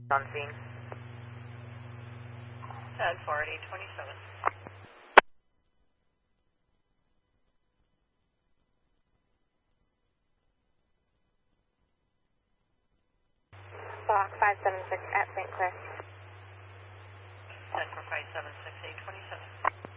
On scene. 10-4-8-27. Block 576 at St. Clair. 10-4-5-7-6-8-27.